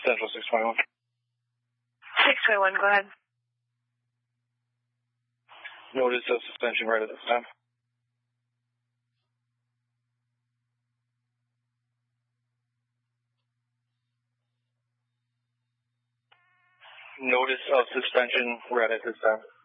Central 621. 621, go ahead. Notice of suspension right at this time. Notice of suspension right at this time.